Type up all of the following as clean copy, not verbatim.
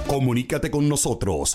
Comunícate con nosotros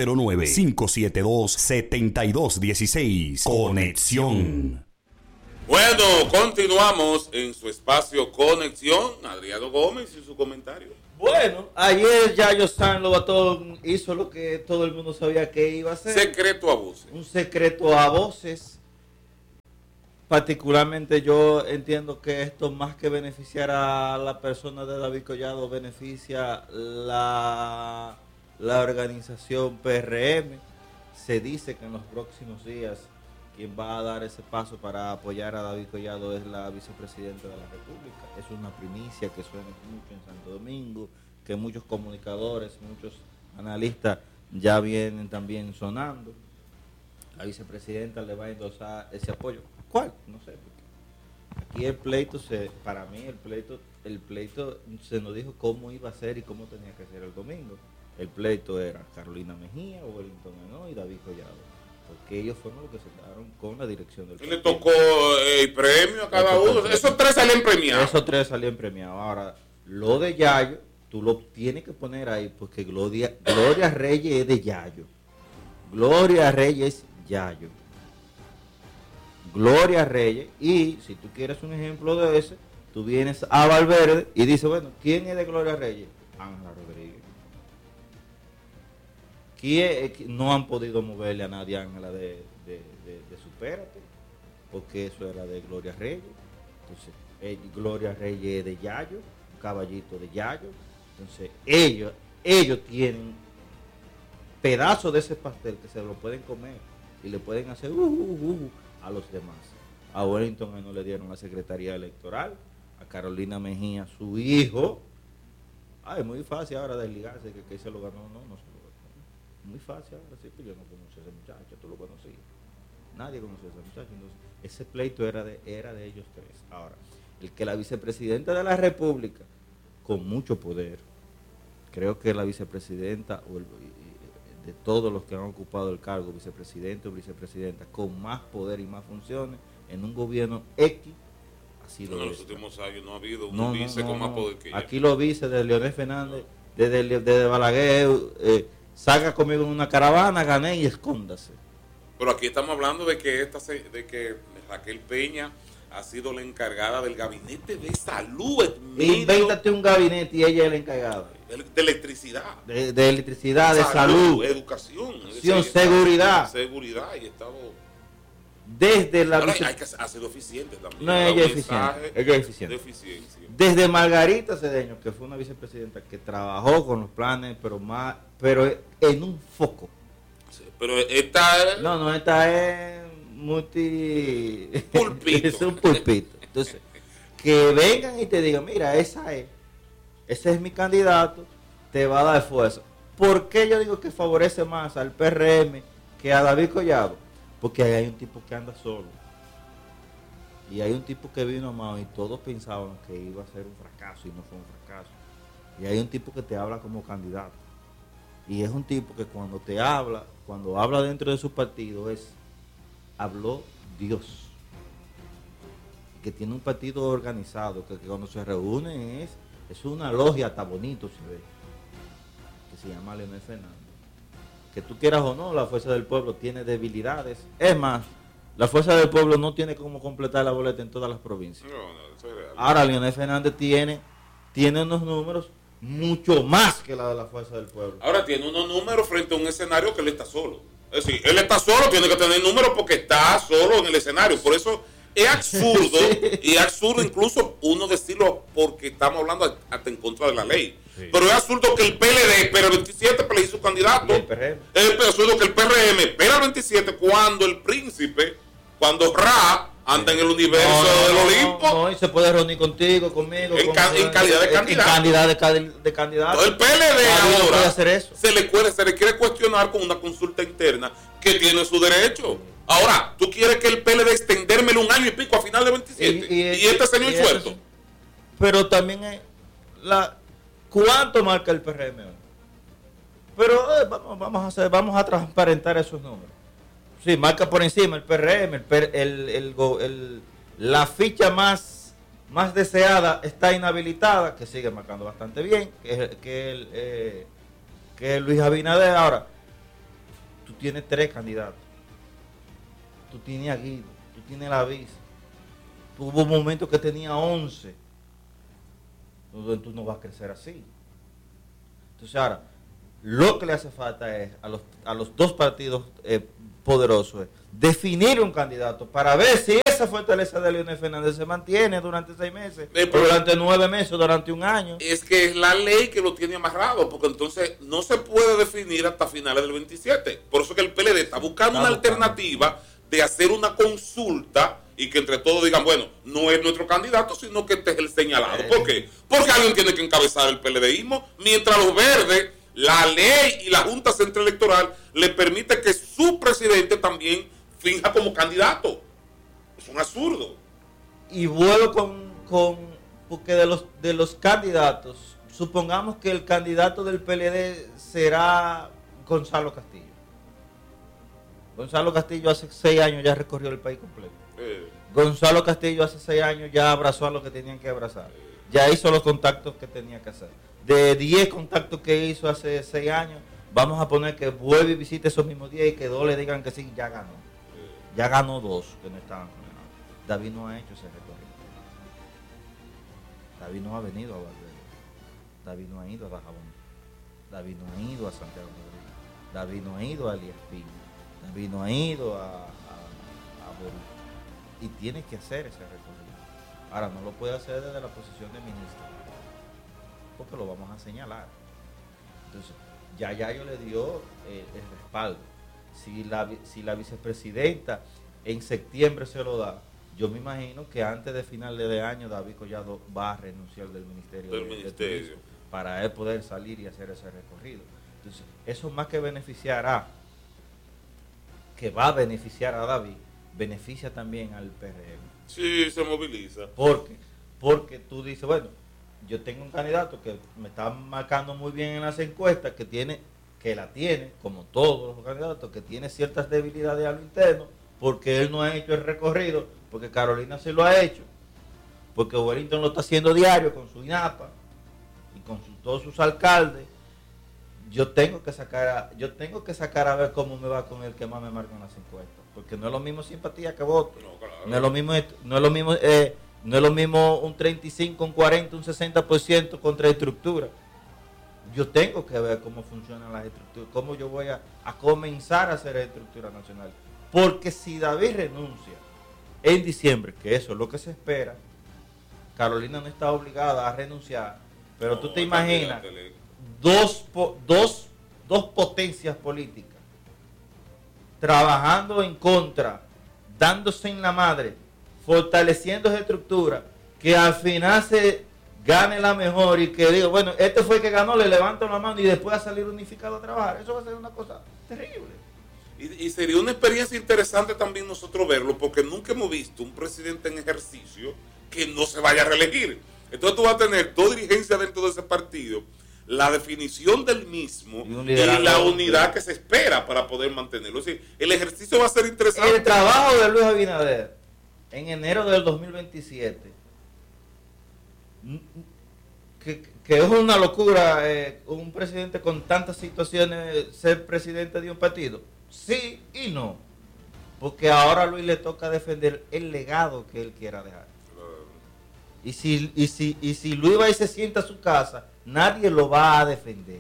809-572-7216. Conexión. Bueno, continuamos en su espacio Conexión. Adriano Gómez y su comentario. Bueno, ayer Yayo San Lobatón hizo lo que todo el mundo sabía que iba a hacer. Secreto a voces. Un secreto a voces. Particularmente yo entiendo que esto, más que beneficiar a la persona de David Collado, beneficia la organización PRM. Se dice que en los próximos días quien va a dar ese paso para apoyar a David Collado es la vicepresidenta de la República. Es una primicia que suena mucho en Santo Domingo, que muchos comunicadores, muchos analistas ya vienen también sonando. La vicepresidenta le va a endosar ese apoyo. ¿Cuál? No sé. Aquí el pleito, para mí el pleito se nos dijo cómo iba a ser y cómo tenía que ser el domingo. El pleito era Carolina Mejía, Wellington Henao y David Collado, porque ellos fueron los que se quedaron con la dirección del partido. Le tocó el premio a cada uno. Esos tres salían premiados. Ahora, lo de Yayo, tú lo tienes que poner ahí, porque Gloria Reyes es de Yayo. Gloria Reyes es Yayo. Gloria Reyes, y si tú quieres un ejemplo de ese, tú vienes a Valverde y dices, bueno, ¿quién es de Gloria Reyes? Ángela Rodríguez. No han podido moverle a nadie a Ángela de Supérate, porque eso era de Gloria Reyes. Entonces, Gloria Reyes es de Yayo, un caballito de Yayo. Entonces, ellos tienen pedazos de ese pastel que se lo pueden comer y le pueden hacer a los demás. A Wellington no le dieron la secretaría electoral, a Carolina Mejía su hijo. Es muy fácil ahora desligarse que se lo ganó. No se lo ganó. Muy fácil ahora, sí, pero yo no conocí a ese muchacho, tú lo conocías. Nadie conocía a ese muchacho. Entonces, ese pleito era de ellos tres. Ahora, el que la vicepresidenta de la República, con mucho poder, creo que la vicepresidenta de todos los que han ocupado el cargo, vicepresidente o vicepresidenta, con más poder y más funciones en un gobierno X, ha sido en los últimos años no ha habido un vice con más poder que ella. Aquí los vices de Leonel Fernández, desde Balaguer, salga conmigo en una caravana, gané y escóndase. Pero aquí estamos hablando de que Raquel Peña ha sido la encargada del gabinete de salud. Invéntate un gabinete y ella es la encargada. De electricidad. De electricidad, de salud. Educación. Seguridad. Seguridad y Estado. Desde la... Ahora hay que ha sido eficiente también. No, ella es eficiente. Desde Margarita Cedeño, que fue una vicepresidenta que trabajó con los planes, pero en un foco. Sí, pero esta... No, esta es pulpito. Es un pulpito. Entonces, que vengan y te digan, mira, ese es mi candidato, te va a dar fuerza. ¿Por qué yo digo que favorece más al PRM que a David Collado? Porque ahí hay un tipo que anda solo. Y hay un tipo que vino amado y todos pensaban que iba a ser un fracaso y no fue un fracaso. Y hay un tipo que te habla como candidato. Y es un tipo que cuando habla dentro de su partido habló Dios. Que tiene un partido organizado, que cuando se reúnen es una logia, hasta bonito se ve. Que se llama Leonel Fernández. Que tú quieras o no, la Fuerza del Pueblo tiene debilidades. Es más, la Fuerza del Pueblo no tiene cómo completar la boleta en todas las provincias. Eso es real. Ahora Leonel Fernández tiene unos números mucho más que la de la Fuerza del Pueblo. Ahora tiene unos números frente a un escenario que él está solo. Es decir, él está solo, tiene que tener números porque está solo en el escenario. Por eso es absurdo, sí. Y es absurdo incluso uno decirlo porque estamos hablando hasta en contra de la ley. Sí. Pero es absurdo que el PLD espera el 27 para elegir su candidato. Es absurdo que el PRM espera el 27 cuando el príncipe, cuando Ra anda en el universo del Olimpo. No, y se puede reunir conmigo. En calidad de candidato. De candidato. El PLD ahora puede hacer eso. se le quiere cuestionar con una consulta interna que tiene su derecho. Ahora, tú quieres que el PLD extendérmelo un año y pico a final de 27 y este señor suelto. Pero también ¿cuánto marca el PRM hoy? Pero vamos a transparentar esos números. Sí, marca por encima el PRM, la ficha más deseada está inhabilitada, que sigue marcando bastante bien, que que Luis Abinader. Ahora, tú tienes 3 candidatos. Tú tienes a Guido, tú tienes a la vice. Hubo un momento que tenía 11. Entonces tú no vas a crecer así. Entonces ahora, lo que le hace falta es a los 2 partidos poderosos es definir un candidato para ver si esa fortaleza de Leonel Fernández se mantiene durante 6 meses, durante 9 meses, durante un año. Es que es la ley que lo tiene amarrado, porque entonces no se puede definir hasta finales del 27. Por eso que el PLD está buscando una alternativa de hacer una consulta y que entre todos digan, bueno, no es nuestro candidato, sino que este es el señalado. ¿Por qué? Porque alguien tiene que encabezar el PLDismo, mientras los verdes, la ley y la Junta Central Electoral le permite que su presidente también finja como candidato. Es un absurdo. Y vuelvo porque de los candidatos, supongamos que el candidato del PLD será Gonzalo Castillo. Gonzalo Castillo hace 6 años ya recorrió el país completo. Gonzalo Castillo hace 6 años ya abrazó a los que tenían que abrazar. Ya hizo los contactos que tenía que hacer. De 10 contactos que hizo hace 6 años, vamos a poner que vuelve y visite esos mismos 10 y que 2 le digan que sí, ya ganó. Ya ganó 2 que no estaban condenados. David no ha hecho ese recorrido. David no ha venido a Valverde. David no ha ido a Dajabón. David no ha ido a Santiago Rodríguez. David no ha ido a Elías Piña. David no ha ido a Boruto. Y tiene que hacer ese recorrido. Ahora, no lo puede hacer desde la posición de ministro, porque lo vamos a señalar. Entonces, Yayo le dio el respaldo. Si la vicepresidenta en septiembre se lo da, yo me imagino que antes de finales de año David Collado va a renunciar del Ministerio de Turismo para él poder salir y hacer ese recorrido. Entonces, eso más que beneficiará, que va a beneficiar a David, beneficia también al PRM. Sí, se moviliza. Porque tú dices, bueno, yo tengo un candidato que me está marcando muy bien en las encuestas, que la tiene, como todos los candidatos, que tiene ciertas debilidades a lo interno, porque él no ha hecho el recorrido, porque Carolina sí lo ha hecho, porque Wellington lo está haciendo diario con su INAPA y con todos sus alcaldes. Yo tengo que sacar a ver cómo me va con el que más me marca en las encuestas, porque no es lo mismo simpatía que voto. No, claro. No es lo mismo un 35, un 40, un 60% contra estructura. Yo tengo que ver cómo funcionan las estructuras, cómo yo voy a comenzar a hacer estructura nacional. Porque si David renuncia en diciembre, que eso es lo que se espera, Carolina no está obligada a renunciar, pero tú te imaginas dos potencias políticas trabajando en contra, dándose en la madre, fortaleciendo esa estructura, que al final se gane la mejor y que diga, bueno, este fue el que ganó, le levanto la mano y después a salir unificado a trabajar. Eso va a ser una cosa terrible. Y sería una experiencia interesante también nosotros verlo, porque nunca hemos visto un presidente en ejercicio que no se vaya a reelegir. Entonces tú vas a tener dos dirigencias dentro de ese partido, la definición del mismo y la unidad que se espera para poder mantenerlo. Es decir, el ejercicio va a ser interesante. El trabajo de Luis Abinader en enero del 2027, que es una locura un presidente con tantas situaciones ser presidente de un partido. Sí y no, porque ahora a Luis le toca defender el legado que él quiera dejar. Y si Luis va y se sienta a su casa, nadie lo va a defender.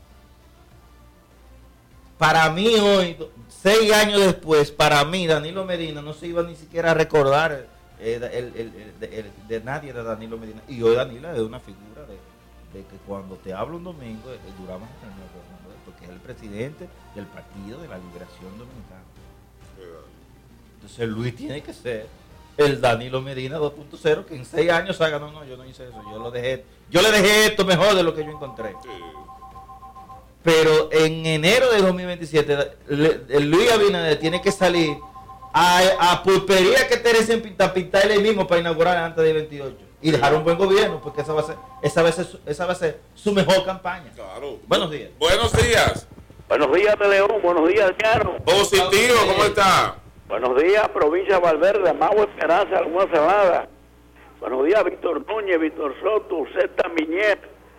Para mí hoy, 6 años después, para mí Danilo Medina no se iba ni siquiera a recordar de nadie de Danilo Medina. Y hoy Danilo es una figura de que cuando te hablo un domingo, duramos en el mundo, porque es el presidente del Partido de la Liberación Dominicana. Entonces Luis tiene que ser el Danilo Medina 2.0, que en 6 años haga, no, yo no hice eso, yo le dejé esto mejor de lo que yo encontré. Pero en enero de 2027, Luis Abinader tiene que salir a pulpería que Teresa en pintar él mismo para inaugurar antes del 28 y dejar un buen gobierno, porque esa va a ser su mejor campaña. Claro. Buenos días. Buenos días. Buenos días, de León. Buenos días, Llano. Positivo, ¿cómo está? Buenos días, provincia de Valverde, Amagua Esperanza, Alguna Salada. Buenos días, Víctor Núñez, Víctor Soto, Zeta Miñez.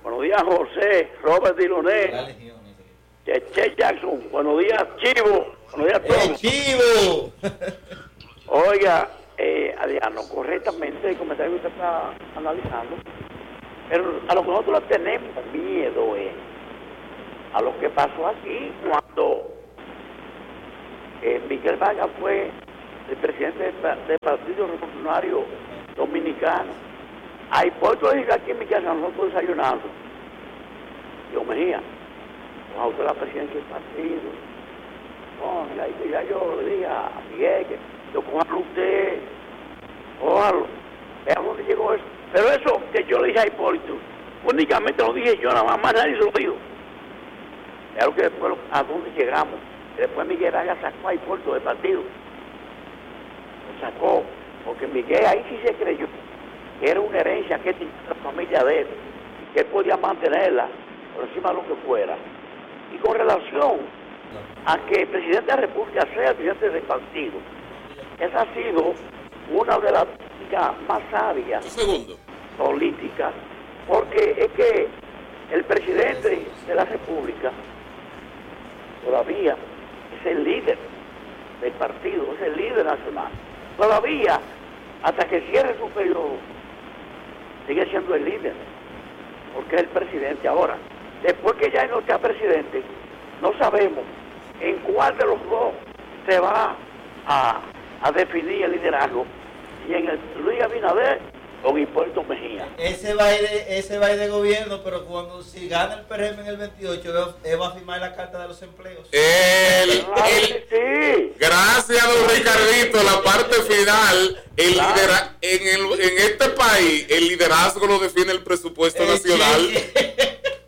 Buenos días, José, Robert Diloné, Che Jackson. Buenos días, Chivo. Buenos días a todos. ¡Chivo! Oiga, Adriano, correctamente el comentario que usted está analizando, pero a lo que nosotros le tenemos miedo es a lo que pasó aquí cuando Miguel Vargas fue el presidente del Partido Revolucionario Dominicano. A Hipólito le dije aquí en mi casa, nosotros desayunando. Yo Mejía, a usted la presidencia del partido. No, ya yo le dije a Miguel que yo cójalo usted, cójalo. Vea dónde llegó eso. Pero eso que yo le dije a Hipólito, únicamente lo dije yo, nada más nadie se lo dijo. Claro que después a dónde llegamos. Después Miguel Vargas sacó a Hipólito del partido. Lo sacó, porque Miguel ahí sí se creyó que era una herencia que tenía la familia de él, que él podía mantenerla por encima de lo que fuera. Y con relación a que el presidente de la República sea el presidente del partido, esa ha sido una de las políticas más sabias políticas, porque es que el presidente de la República todavía es el líder del partido, es el líder nacional. Todavía, hasta que cierre su periodo, sigue siendo el líder, porque es el presidente ahora. Después que ya no sea presidente, no sabemos en cuál de los dos se va a definir el liderazgo, y en el Luis Abinader o en Hipólito Mejía. Ese va a ir de gobierno, pero cuando si gana el PRM en el 28, él va a firmar la carta de los empleos. Sí. Gracias, don Ricardito. La parte final, en este país, el liderazgo lo define el presupuesto nacional.